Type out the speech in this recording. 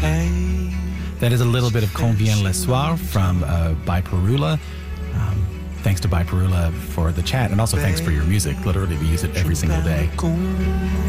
That is a little bit of Quand vient le soir from By Perula. Thanks to By Perula for the chat, and also thanks for your music. Literally, we use it every single day.